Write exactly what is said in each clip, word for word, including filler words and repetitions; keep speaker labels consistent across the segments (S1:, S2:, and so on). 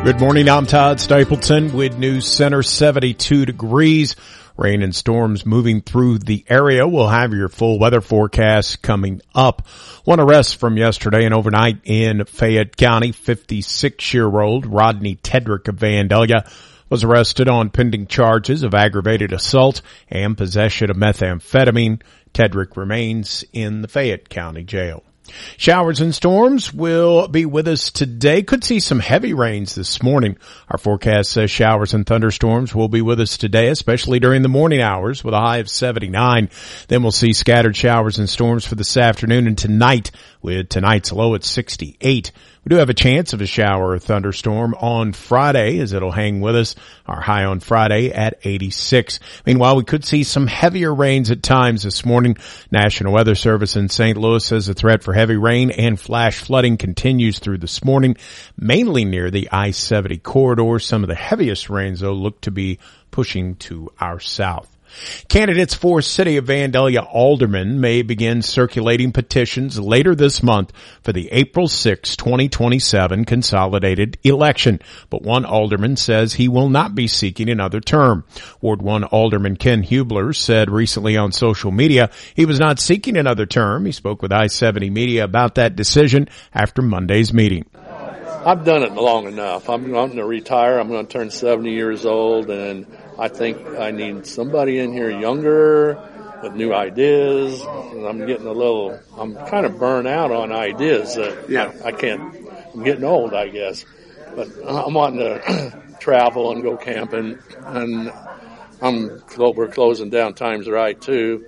S1: Good morning, I'm Todd Stapleton with News Center. Seventy-two degrees. Rain and storms moving through the area. We'll have your full weather forecast coming up. One arrest from yesterday and overnight in Fayette County. fifty-six-year-old Rodney Tedrick of Vandalia was arrested on pending charges of aggravated assault and possession of methamphetamine. Tedrick remains in the Fayette County Jail. Showers and storms will be with us today. Could see some heavy rains this morning. Our forecast says showers and thunderstorms will be with us today, especially during the morning hours with a high of seventy-nine. Then we'll see scattered showers and storms for this afternoon and tonight with tonight's low at sixty-eight. We do have a chance of a shower or thunderstorm on Friday as it'll hang with us. Our high on Friday at eighty-six. Meanwhile, we could see some heavier rains at times this morning. National Weather Service in Saint Louis says the threat for heavy rain and flash flooding continues through this morning, mainly near the I seventy corridor. Some of the heaviest rains, though, look to be pushing to our south. Candidates for City of Vandalia aldermen may begin circulating petitions later this month for the April sixth, twenty twenty-seven consolidated election. But one alderman says he will not be seeking another term. Ward one Alderman Ken Hubler said recently on social media he was not seeking another term. He spoke with I seventy Media about that decision after Monday's meeting.
S2: I've done it long enough. I'm going to retire. I'm going to turn seventy years old, and I think I need somebody in here younger with new ideas. I'm getting a little, I'm kind of burnt out on ideas that yeah. I, I can't, I'm getting old, I guess. But I'm wanting to travel and go camping, and I'm, we're closing down Times Right too.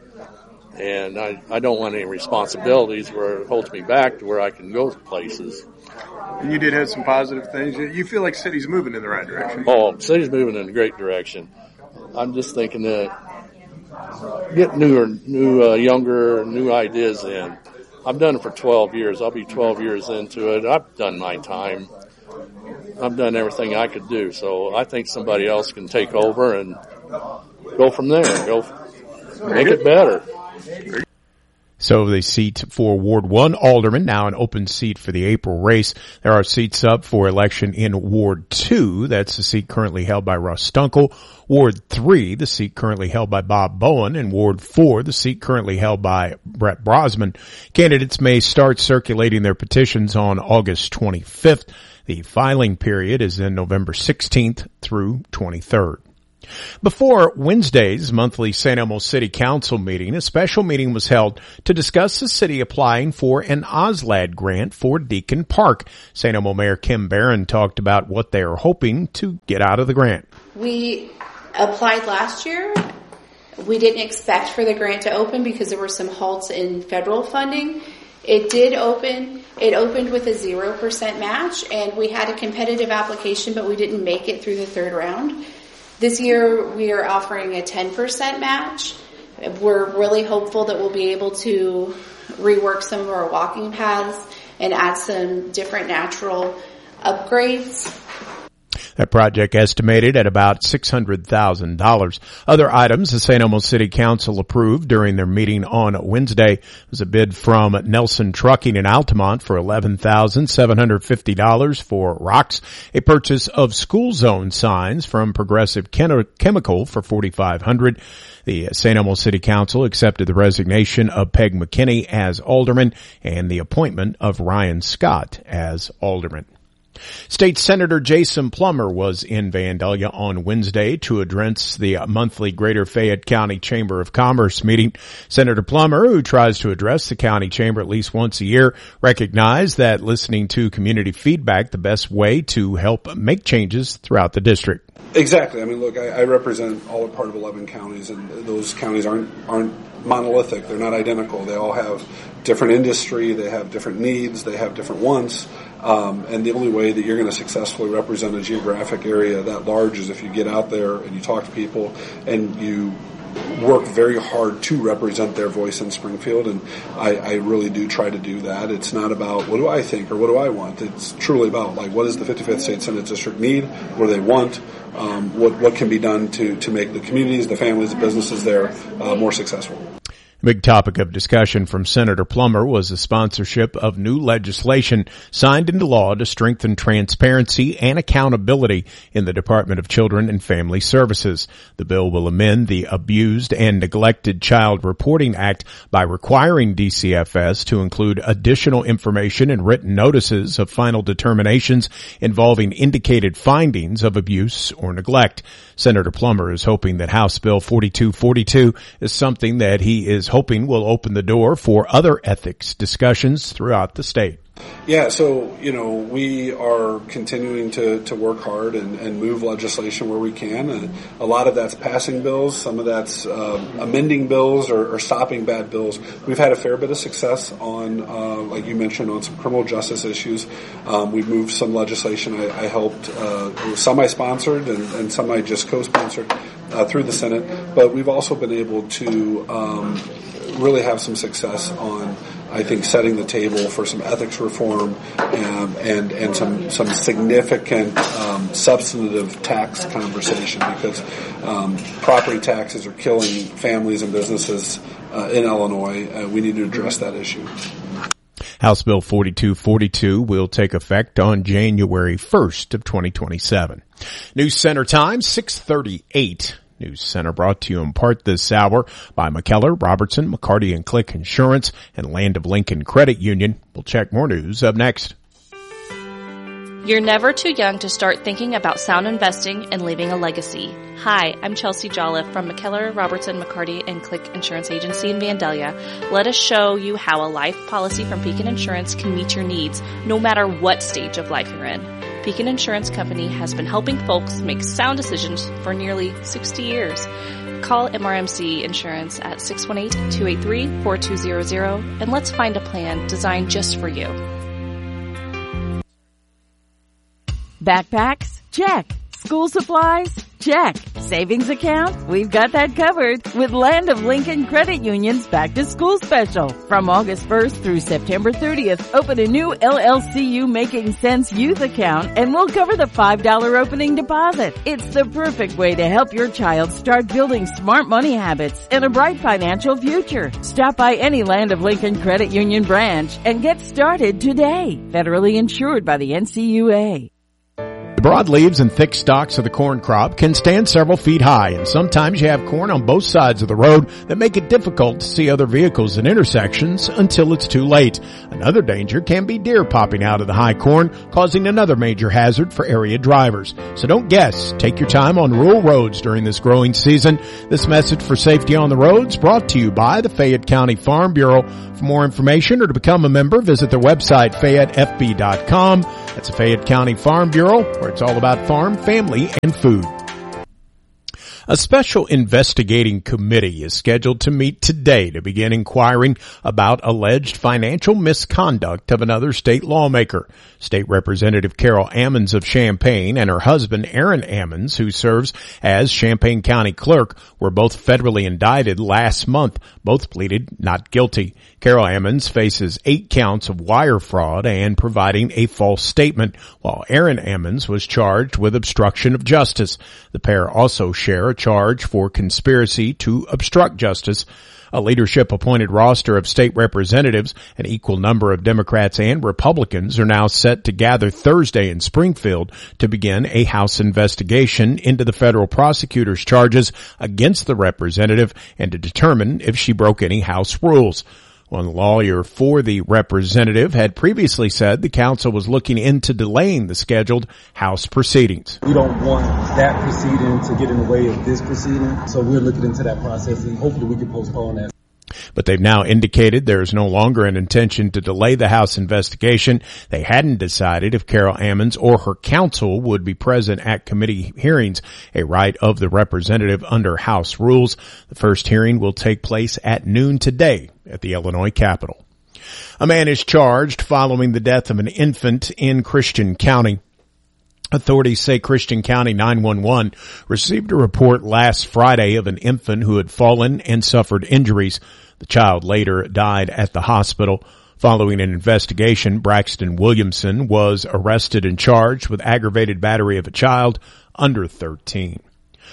S2: And I, I don't want any responsibilities where it holds me back to where I can go to places.
S3: And you did have some positive things. You feel like city's moving in the right direction.
S2: Oh, city's moving in a great direction. I'm just thinking that get newer, new, uh, younger, new ideas in. I've done it for twelve years. I'll be twelve years into it. I've done my time. I've done everything I could do. So I think somebody else can take over and go from there. Go make it better.
S1: So the seat for Ward one Alderman, now an open seat for the April race. There are seats up for election in Ward two. That's the seat currently held by Russ Stunkel. Ward three, the seat currently held by Bob Bowen. And Ward four, the seat currently held by Brett Brosman. Candidates may start circulating their petitions on August twenty-fifth. The filing period is in November sixteenth through twenty-third. Before Wednesday's monthly Saint Elmo City Council meeting, a special meeting was held to discuss the city applying for an O S L A D grant for Deacon Park. Saint Elmo Mayor Kim Barron talked about what they are hoping to get out of the grant.
S4: We applied last year. We didn't expect for the grant to open because there were some halts in federal funding. It did open. It opened with a zero percent match, and we had a competitive application, but we didn't make it through the third round. This year, we are offering a ten percent match. We're really hopeful that we'll be able to rework some of our walking paths and add some different natural upgrades.
S1: That project estimated at about six hundred thousand dollars. Other items the Saint Elmo City Council approved during their meeting on Wednesday was a bid from Nelson Trucking in Altamont for eleven thousand seven hundred fifty dollars for rocks, a purchase of school zone signs from Progressive Chemical for forty-five hundred dollars. The Saint Elmo City Council accepted the resignation of Peg McKinney as alderman and the appointment of Ryan Scott as alderman. State Senator Jason Plummer was in Vandalia on Wednesday to address the monthly Greater Fayette County Chamber of Commerce meeting. Senator Plummer, who tries to address the county chamber at least once a year, recognized that listening to community feedback the best way to help make changes throughout the district.
S5: Exactly. I mean, look, I, I represent all part of eleven counties, and those counties aren't aren't monolithic. They're not identical. They all have different industry. They have different needs. They have different wants. Um, and the only way that you're going to successfully represent a geographic area that large is if you get out there and you talk to people and you work very hard to represent their voice in Springfield, and I, I really do try to do that. It's not about what do I think or what do I want. It's truly about, like, what does the fifty-fifth State Senate District need? What do they want? Um, what what can be done to, to make the communities, the families, the businesses there uh, more successful?
S1: Big topic of discussion from Senator Plummer was the sponsorship of new legislation signed into law to strengthen transparency and accountability in the Department of Children and Family Services. The bill will amend the Abused and Neglected Child Reporting Act by requiring D C F S to include additional information and written notices of final determinations involving indicated findings of abuse or neglect. Senator Plummer is hoping that House Bill forty-two forty-two is something that he is hoping will open the door for other ethics discussions throughout the state.
S5: Yeah, so, you know, we are continuing to, to work hard and, and move legislation where we can. And a lot of that's passing bills. Some of that's uh, amending bills or, or stopping bad bills. We've had a fair bit of success on, uh, like you mentioned, on some criminal justice issues. Um, we've moved some legislation. I, I helped, uh, some I sponsored and, and some I just co-sponsored uh, through the Senate. But we've also been able to um, really have some success on, I think, setting the table for some ethics reform um, and and some some significant um, substantive tax conversation, because um, property taxes are killing families and businesses uh, in Illinois. Uh, we need to address that issue.
S1: House Bill forty-two forty-two will take effect on January first of twenty twenty-seven. News Center time, six thirty-eight. News Center brought to you in part this hour by McKellar, Robertson, McCarty and Click Insurance and Land of Lincoln Credit Union. We'll check more news up next.
S6: You're never too young to start thinking about sound investing and leaving a legacy. Hi, I'm Chelsea Jolliffe from McKellar, Robertson, McCarty and Click Insurance Agency in Vandalia. Let us show you how a life policy from Pekin Insurance can meet your needs, no matter what stage of life you're in. Pekin Insurance Company has been helping folks make sound decisions for nearly sixty years. Call M R M C Insurance at six one eight, two eight three, four two zero zero and let's find a plan designed just for you.
S7: Backpacks? Check. School supplies? Check. Savings account? We've got that covered with Land of Lincoln Credit Union's Back to School Special. From August first through September thirtieth, open a new L L C U Making Sense Youth account and we'll cover the five dollars opening deposit. It's the perfect way to help your child start building smart money habits and a bright financial future. Stop by any Land of Lincoln Credit Union branch and get started today. Federally insured by the N C U A.
S1: The broad leaves and thick stalks of the corn crop can stand several feet high, and sometimes you have corn on both sides of the road that make it difficult to see other vehicles at intersections until it's too late. Another danger can be deer popping out of the high corn, causing another major hazard for area drivers. So don't guess. Take your time on rural roads during this growing season. This message for safety on the roads brought to you by the Fayette County Farm Bureau. For more information or to become a member, visit their website, fayette f b dot com. That's the Fayette County Farm Bureau, where it's all about farm, family, and food. A special investigating committee is scheduled to meet today to begin inquiring about alleged financial misconduct of another state lawmaker. State Representative Carol Ammons of Champaign and her husband Aaron Ammons, who serves as Champaign County Clerk, were both federally indicted last month. Both pleaded not guilty. Carol Ammons faces eight counts of wire fraud and providing a false statement, while Aaron Ammons was charged with obstruction of justice. The pair also share a charge for conspiracy to obstruct justice. A leadership-appointed roster of state representatives, an equal number of Democrats and Republicans, are now set to gather Thursday in Springfield to begin a House investigation into the federal prosecutor's charges against the representative and to determine if she broke any House rules. One lawyer for the representative had previously said the council was looking into delaying the scheduled House proceedings.
S8: We don't want that proceeding to get in the way of this proceeding, so we're looking into that process and hopefully we can postpone that.
S1: But they've now indicated there is no longer an intention to delay the House investigation. They hadn't decided if Carol Ammons or her counsel would be present at committee hearings, a right of the representative under House rules. The first hearing will take place at noon today at the Illinois Capitol. A man is charged following the death of an infant in Christian County. Authorities say Christian County nine one one received a report last Friday of an infant who had fallen and suffered injuries. The child later died at the hospital. Following an investigation, Braxton Williamson was arrested and charged with aggravated battery of a child under thirteen.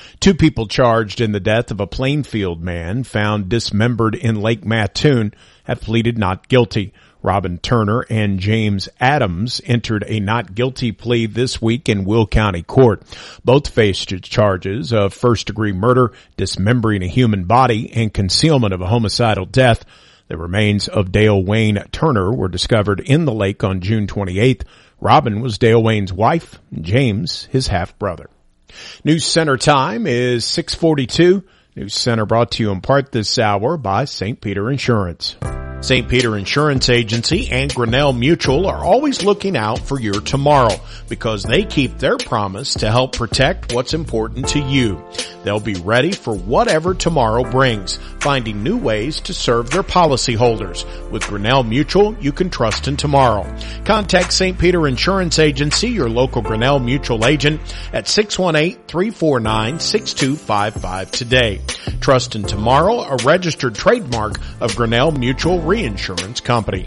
S1: Two people charged in the death of a Plainfield man found dismembered in Lake Mattoon have pleaded not guilty. Robin Turner and James Adams entered a not guilty plea this week in Will County Court. Both faced charges of first-degree murder, dismembering a human body, and concealment of a homicidal death. The remains of Dale Wayne Turner were discovered in the lake on June twenty-eighth. Robin was Dale Wayne's wife, and James his half-brother. News Center time is six forty-two. News Center brought to you in part this hour by Saint Peter Insurance. Saint Peter Insurance Agency and Grinnell Mutual are always looking out for your tomorrow because they keep their promise to help protect what's important to you. They'll be ready for whatever tomorrow brings, finding new ways to serve their policyholders. With Grinnell Mutual, you can trust in tomorrow. Contact Saint Peter Insurance Agency, your local Grinnell Mutual agent, at six one eight, three four nine, six two five five today. Trust in tomorrow, a registered trademark of Grinnell Mutual Reinsurance Company.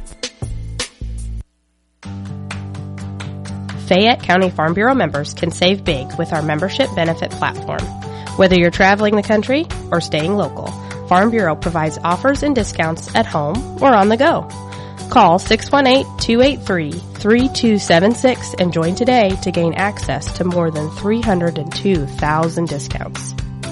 S9: Fayette County Farm Bureau members can save big with our membership benefit platform. Whether you're traveling the country or staying local, Farm Bureau provides offers and discounts at home or on the go. Call six one eight, two eight three, three two seven six and join today to gain access to more than three hundred two thousand discounts.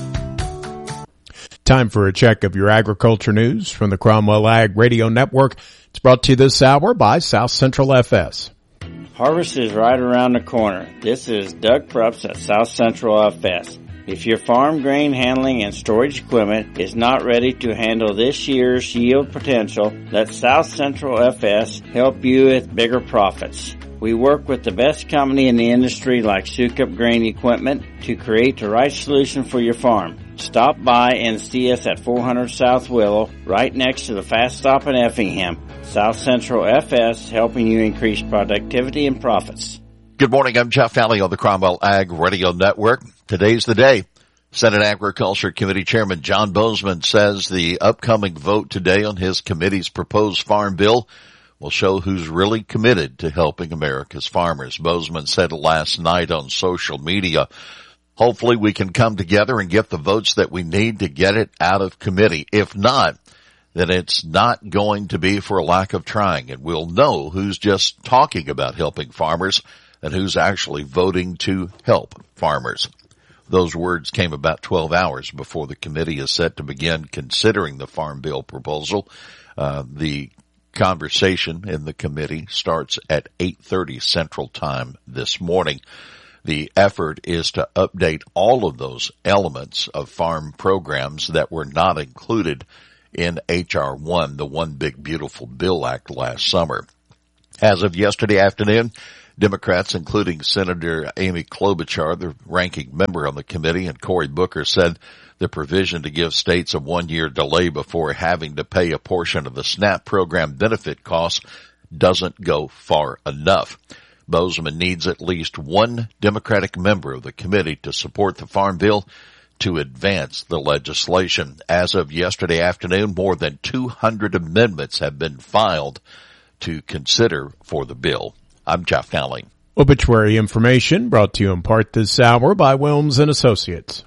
S1: Time for a check of your agriculture news from the Cromwell Ag Radio Network. It's brought to you this hour by South Central F S.
S10: Harvest is right around the corner. This is Doug Prups at South Central F S. If your farm grain handling and storage equipment is not ready to handle this year's yield potential, let South Central F S help you with bigger profits. We work with the best company in the industry like Sukup Grain Equipment to create the right solution for your farm. Stop by and see us at four hundred South Willow, right next to the Fast Stop in Effingham. South Central F S, helping you increase productivity and profits.
S11: Good morning, I'm Jeff Alley on the Cromwell Ag Radio Network. Today's the day. Senate Agriculture Committee Chairman John Bozeman says the upcoming vote today on his committee's proposed farm bill will show who's really committed to helping America's farmers. Bozeman said last night on social media, hopefully we can come together and get the votes that we need to get it out of committee. If not, then it's not going to be for lack of trying, and we'll know who's just talking about helping farmers and who's actually voting to help farmers. Those words came about twelve hours before the committee is set to begin considering the Farm Bill proposal. Uh, the conversation in the committee starts at eight thirty Central Time this morning. The effort is to update all of those elements of farm programs that were not included in H R one, the One Big Beautiful Bill Act last summer. As of yesterday afternoon, Democrats, including Senator Amy Klobuchar, the ranking member on the committee, and Cory Booker, said the provision to give states a one-year delay before having to pay a portion of the SNAP program benefit costs doesn't go far enough. Bozeman needs at least one Democratic member of the committee to support the Farm Bill to advance the legislation. As of yesterday afternoon, more than two hundred amendments have been filed to consider for the bill. I'm Jeff Dowling.
S1: Obituary information brought to you in part this hour by Wilms and Associates.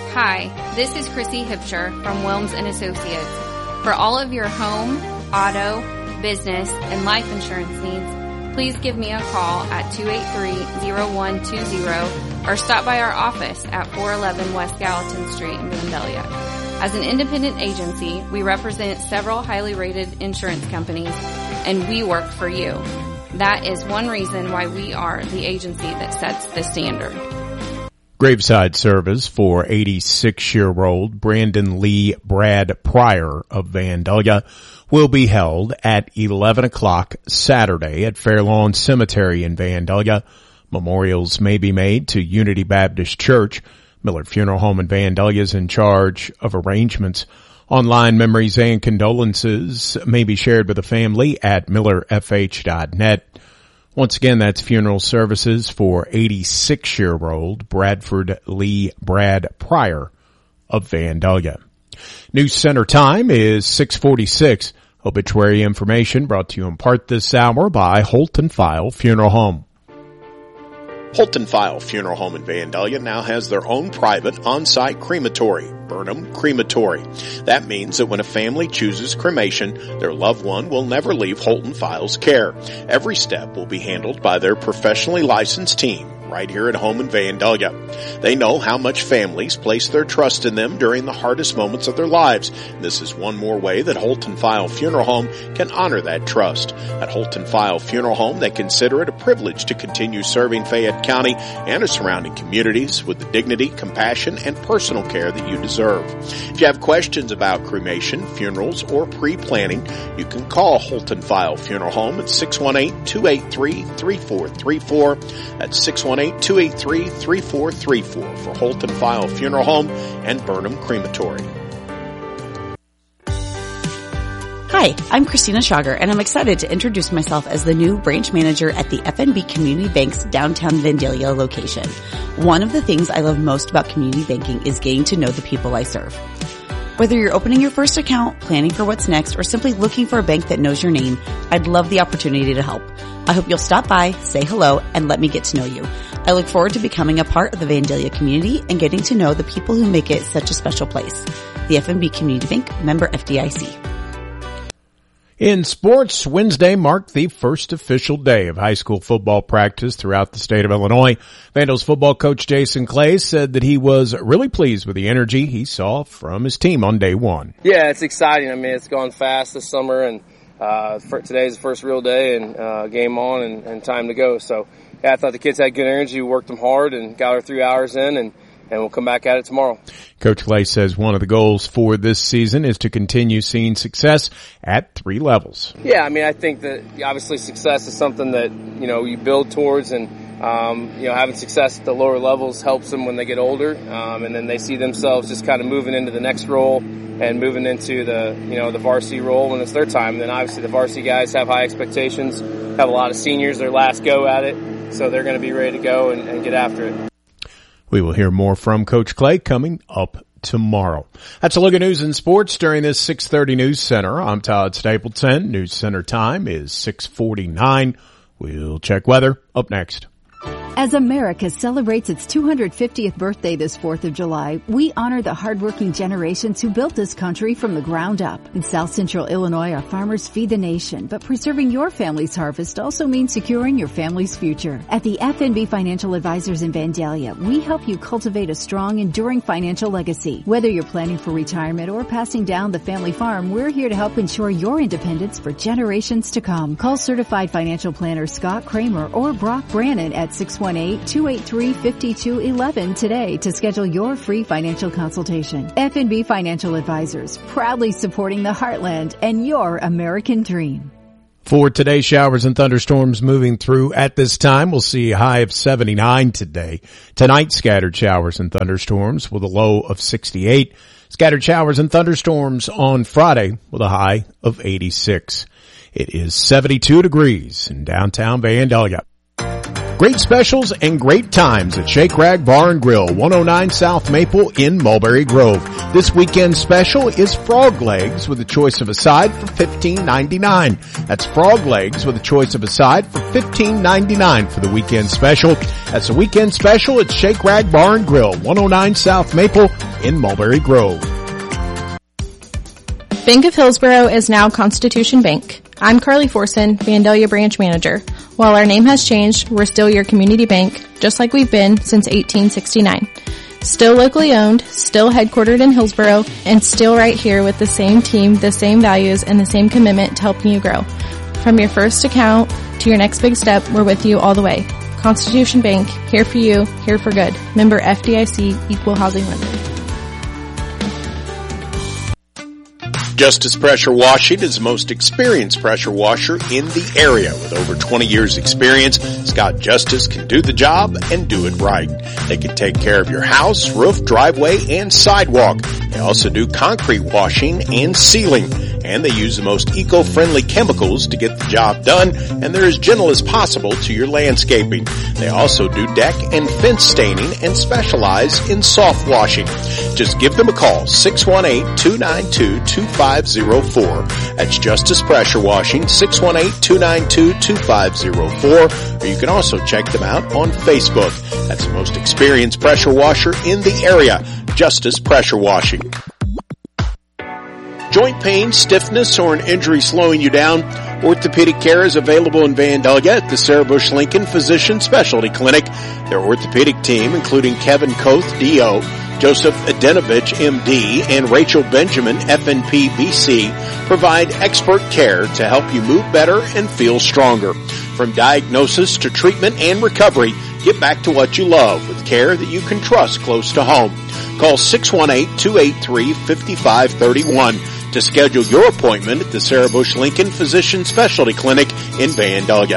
S12: Hi, this is Chrissy Hipscher from Wilms and Associates. For all of your home, auto, business, and life insurance needs, please give me a call at two eight three, zero one two zero or stop by our office at four eleven West Gallatin Street in Vandalia. As an independent agency, we represent several highly rated insurance companies, and we work for you. That is one reason why we are the agency that sets the standard.
S1: Graveside service for eighty-six-year-old Brandon Lee Brad Pryor of Vandalia will be held at eleven o'clock Saturday at Fairlawn Cemetery in Vandalia. Memorials may be made to Unity Baptist Church. Miller Funeral Home in Vandalia is in charge of arrangements. Online memories and condolences may be shared with the family at miller f h dot net. Once again, that's funeral services for eighty-six-year-old Bradford Lee Brad Pryor of Vandalia. News Center time is six forty-six. Obituary information brought to you in part this hour by Holt and File Funeral Home. Holton File Funeral Home in Vandalia now has their own private on-site crematory, Burnham Crematory. That means that when a family chooses cremation, their loved one will never leave Holton File's care. Every step will be handled by their professionally licensed team right here at home in Vandalia. They know how much families place their trust in them during the hardest moments of their lives. This is one more way that Holton File Funeral Home can honor that trust. At Holton File Funeral Home, they consider it a privilege to continue serving Fayette County and its surrounding communities with the dignity, compassion, and personal care that you deserve. If you have questions about cremation, funerals, or pre-planning, you can call Holton File Funeral Home at six one eight, two eight three, three four three four. That's six one eight, two eight three, three four three four for Holton File Funeral Home and Burnham Crematory.
S13: Hi, I'm Christina Schauger, and I'm excited to introduce myself as the new branch manager at the F N B Community Bank's downtown Vandalia location. One of the things I love most about community banking is getting to know the people I serve. Whether you're opening your first account, planning for what's next, or simply looking for a bank that knows your name, I'd love the opportunity to help. I hope you'll stop by, say hello, and let me get to know you. I look forward to becoming a part of the Vandalia community and getting to know the people who make it such a special place. The F N B Community Bank, member F D I C.
S1: In sports, Wednesday marked the first official day of high school football practice throughout the state of Illinois. Vandals football coach Jason Clay said that he was really pleased with the energy he saw from his team on day one.
S14: Yeah, it's exciting. I mean, it's gone fast this summer, and uh, for, today's the first real day and uh, game on and, and time to go. So, yeah, I thought the kids had good energy, worked them hard, and got our three hours in, and and we'll come back at it tomorrow.
S1: Coach Clay says one of the goals for this season is to continue seeing success at three levels.
S14: Yeah, I mean, I think that obviously success is something that, you know, you build towards, and, um, you know, having success at the lower levels helps them when they get older, um, and then they see themselves just kind of moving into the next role and moving into the, you know, the varsity role when it's their time. And then obviously the varsity guys have high expectations, have a lot of seniors, their last go at it, so they're going to be ready to go and, and get after it.
S1: We will hear more from Coach Clay coming up tomorrow. That's a look at news and sports during this six thirty News Center. I'm Todd Stapleton. News Center time is six forty-nine. We'll check weather up next.
S15: As America celebrates its two hundred fiftieth birthday this fourth of July, we honor the hardworking generations who built this country from the ground up. In South Central Illinois, our farmers feed the nation, but preserving your family's harvest also means securing your family's future. At the F N B Financial Advisors in Vandalia, we help you cultivate a strong, enduring financial legacy. Whether you're planning for retirement or passing down the family farm, we're here to help ensure your independence for generations to come. Call certified financial planner Scott Kramer or Brock Brannon at six one eight, two eight three, five two one one today to schedule your free financial consultation. F N B Financial Advisors, proudly supporting the heartland and your American dream.
S1: For today, showers and thunderstorms moving through at this time. We'll see a high of seventy-nine today. Tonight, scattered showers and thunderstorms with a low of sixty-eight. Scattered showers and thunderstorms on Friday with a high of eighty-six. It is seventy-two degrees in downtown Vandalia. Great specials and great times at Shake Rag Bar and Grill, one oh nine South Maple in Mulberry Grove. This weekend special is frog legs with a choice of a side for fifteen ninety-nine. That's frog legs with a choice of a side for fifteen ninety-nine for the weekend special. That's the weekend special at Shake Rag Bar and Grill, one oh nine South Maple in Mulberry Grove.
S16: Bank of Hillsborough is now Constitution Bank. I'm Carly Forson, Vandalia Branch Manager. While our name has changed, we're still your community bank, just like we've been since eighteen sixty-nine. Still locally owned, still headquartered in Hillsborough, and still right here with the same team, the same values, and the same commitment to helping you grow. From your first account to your next big step, we're with you all the way. Constitution Bank, here for you, here for good. Member F D I C, Equal Housing Lender.
S1: Justice Pressure Washing is the most experienced pressure washer in the area. With over twenty years experience, Scott Justice can do the job and do it right. They can take care of your house, roof, driveway, and sidewalk. They also do concrete washing and sealing. and they use the most eco-friendly chemicals to get the job done, and they're as gentle as possible to your landscaping. They also do deck and fence staining and specialize in soft washing. Just give them a call, six one eight, two nine two, two five zero four. That's Justice Pressure Washing, six one eight, two nine two, two five zero four. Or you can also check them out on Facebook. That's the most experienced pressure washer in the area, Justice Pressure Washing. Joint pain, stiffness, or an injury slowing you down? Orthopedic care is available in Vandalia at the Sarah Bush Lincoln Physician Specialty Clinic. Their orthopedic team, including Kevin Koth, D O, Joseph Adenovich, M D, and Rachel Benjamin, F N P B C, provide expert care to help you move better and feel stronger. From diagnosis to treatment and recovery, get back to what you love with care that you can trust close to home. Call six one eight, two eight three, five five three one to schedule your appointment at the Sarah Bush Lincoln Physician Specialty Clinic in Vandalia.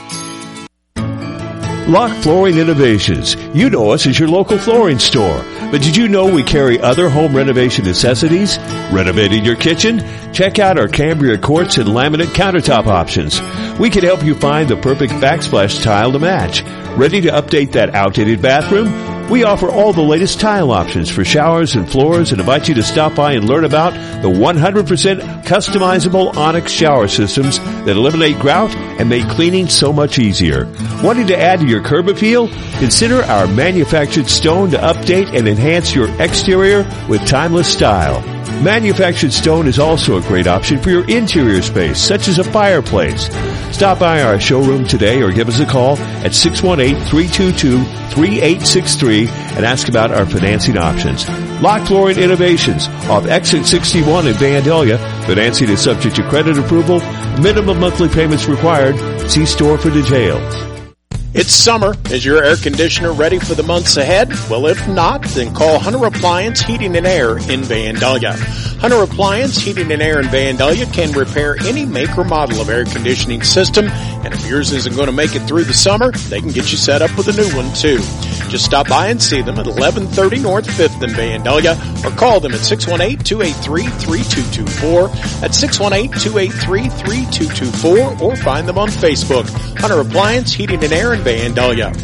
S17: Lock Flooring Innovations. You know us as your local flooring store. But did you know we carry other home renovation necessities? Renovating your kitchen? Check out our Cambria quartz and laminate countertop options. We can help you find the perfect backsplash tile to match. Ready to update that outdated bathroom? We offer all the latest tile options for showers and floors and invite you to stop by and learn about the one hundred percent customizable Onyx shower systems that eliminate grout and make cleaning so much easier. Wanting to add to your curb appeal? Consider our manufactured stone to update and enhance your exterior with timeless style. Manufactured stone is also a great option for your interior space, such as a fireplace. Stop by our showroom today or give us a call at six one eight, three two two, three eight six three and ask about our financing options. Lock Flooring Innovations off Exit sixty-one in Vandalia. Financing is subject to credit approval. Minimum monthly payments required. See store for details.
S1: It's summer. Is your air conditioner ready for the months ahead? Well, if not, then call Hunter Appliance Heating and Air in Vandalia. Hunter Appliance Heating and Air in Vandalia can repair any make or model of air conditioning system, and if yours isn't going to make it through the summer, they can get you set up with a new one too. Just stop by and see them at eleven thirty North fifth in Vandalia, or call them at six one eight, two eight three, three two two four. That's six one eight, two eight three, three two two four, or find them on Facebook. Hunter Appliance Heating and Air in Vandalia.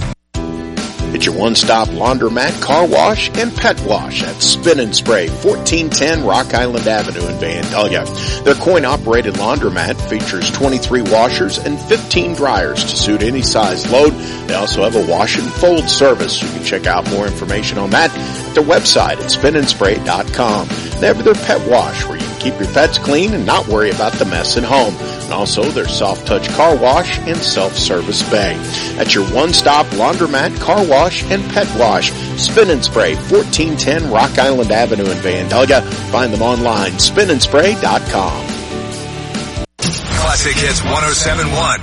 S1: It's your one-stop laundromat, car wash, and pet wash at Spin and Spray, fourteen ten Rock Island Avenue in Vandalia. Their coin-operated laundromat features twenty-three washers and fifteen dryers to suit any size load. They also have a wash and fold service. You can check out more information on that at their website at spin and spray dot com. They have their pet wash where you can keep your pets clean and not worry about the mess at home. And also their soft touch car wash and self-service bay. That's your one-stop laundromat, car wash, and pet wash. Spin and Spray, fourteen ten Rock Island Avenue in Vandalia. Find them online, spin and spray dot com.
S18: Classic Hits one oh seven point one.